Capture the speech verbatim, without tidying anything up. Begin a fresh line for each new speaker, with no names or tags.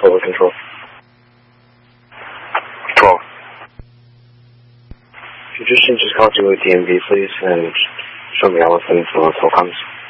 Over control.
twelve.
If you just change this call to a D M V, please, and show me all the things for local comms.